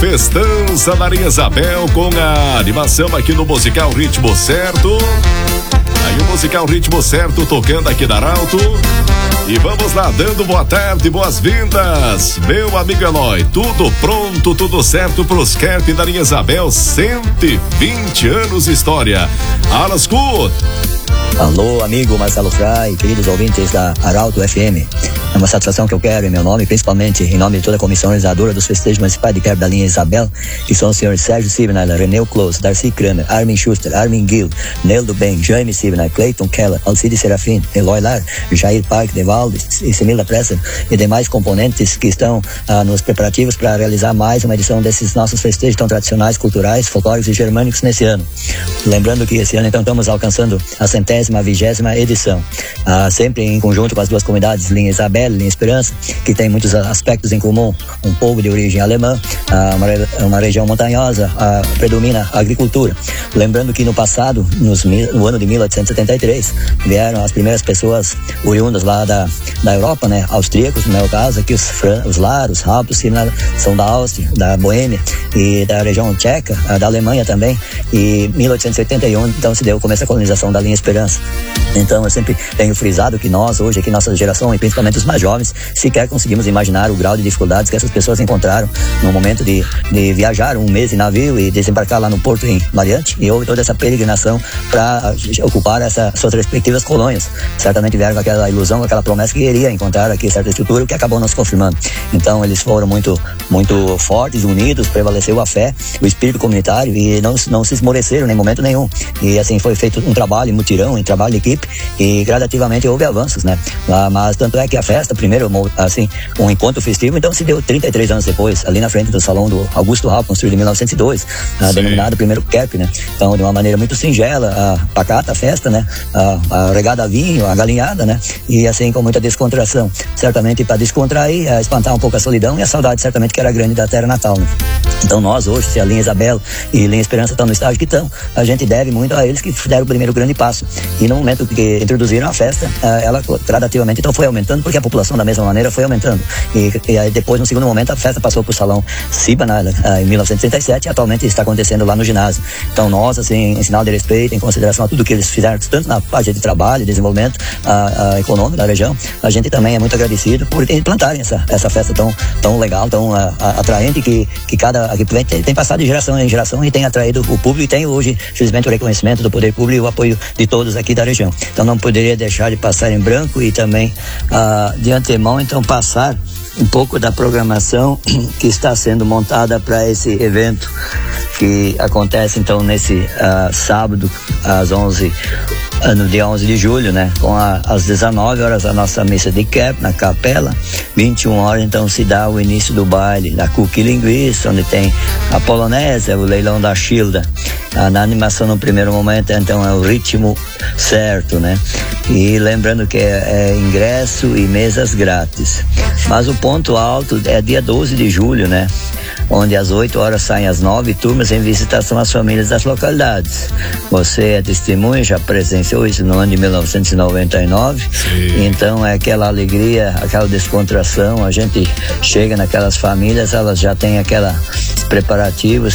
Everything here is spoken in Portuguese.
Festança da Linha Isabel com a animação aqui no Musical Ritmo Certo. Aí o Musical Ritmo Certo tocando aqui na Arauto. E vamos lá, dando boa tarde, boas-vindas, meu amigo Eloy. Tudo pronto, tudo certo pros Kerp da Linha Isabel, 120 anos de história. Alascu. Alô, amigo Marcelo Frei, queridos ouvintes da Arauto FM. É uma satisfação que eu quero em meu nome, principalmente em nome de toda a comissão organizadora dos festejos municipais de Kerp da Linha Isabel, que são os senhores Sérgio Sibneiler, Reneu Close, Darcy Kramer, Armin Schuster, Armin Gill, Neil do Bem, Jaime Sibneiler, Clayton Keller, Alcide Serafim, Eloy Lar, Jair Parque, Devaldo e Semila Presser e demais componentes que estão nos preparativos para realizar mais uma edição desses nossos festejos tão tradicionais, culturais, folclóricos e germânicos nesse ano. Lembrando que esse ano então estamos alcançando a 120ª edição, sempre em conjunto com as duas comunidades Linha Isabel, Linha Esperança, que tem muitos aspectos em comum. Um povo de origem alemã, uma região montanhosa, predomina a agricultura. Lembrando que no passado, no ano de 1873, vieram as primeiras pessoas oriundas lá da Europa, né, austríacos, no meu caso, aqui os Laros, Hauptos, são da Áustria, da Boêmia e da região tcheca, da Alemanha também. E 1881, então, se deu o começo da colonização da Linha Esperança. Então, eu sempre tenho frisado que nós, hoje, aqui, nossa geração, e principalmente os mais jovens, sequer conseguimos imaginar o grau de dificuldades que essas pessoas encontraram no momento de viajar um mês em navio e desembarcar lá no porto em Mariante, e houve toda essa peregrinação para ocupar essas suas respectivas colônias. Certamente vieram com aquela ilusão, com aquela promessa que iria encontrar aqui certa estrutura, o que acabou não se confirmando. Então, eles foram muito fortes, unidos, prevaleceu a fé, o espírito comunitário, e não se esmoreceram em momento nenhum. E assim foi feito um trabalho, mutirão, um trabalho de equipe, e gradativamente houve avanços, né? Mas tanto é que a festa, primeiro, assim, um encontro festivo, então se deu 33 anos depois, ali na frente do salão do Augusto Raul, construído em 1902, denominado primeiro Kerp, né? Então, de uma maneira muito singela, pacata a festa, né? A regada a vinho, a galinhada, né? E assim, com muita descontração. Certamente para descontrair, espantar um pouco a solidão e a saudade, certamente, que era grande da terra natal, né? Então nós hoje, se a Linha Isabel e Linha Esperança estão no estágio que estão, a gente deve muito a eles que deram o primeiro grande passo. E no momento que introduziram a festa, ela gradativamente então foi aumentando, porque a população da mesma maneira foi aumentando. E aí depois, no segundo momento, a festa passou para o Salão Sibneiler em 1937 e atualmente está acontecendo lá no ginásio. Então nós, assim, em sinal de respeito, em consideração a tudo que eles fizeram, tanto na parte de trabalho, desenvolvimento econômico da região, a gente também é muito agradecido por implantarem essa festa tão legal, tão atraente, que tem passado de geração em geração e tem atraído o público e tem hoje, felizmente, o reconhecimento do poder público e o apoio de todos aqui da região. Então não poderia deixar de passar em branco e também de antemão, então, passar um pouco da programação que está sendo montada para esse evento que acontece então nesse sábado no dia 11 de julho, né? Com às 19 horas a nossa missa de Kerp na capela, 21 horas então se dá o início do baile da Cookie Linguiça, onde tem a polonésia, o leilão da Childa. Na animação no primeiro momento então é o ritmo certo, né? E lembrando que é ingresso e mesas grátis. Mas o ponto alto é dia 12 de julho, né? Onde às 8 horas saem as 9 turmas em visitação às famílias das localidades. Você é testemunha, já presenciou isso no ano de 1999. Sim. Então é aquela alegria, aquela descontração, a gente chega naquelas famílias, elas já têm aquelas preparativos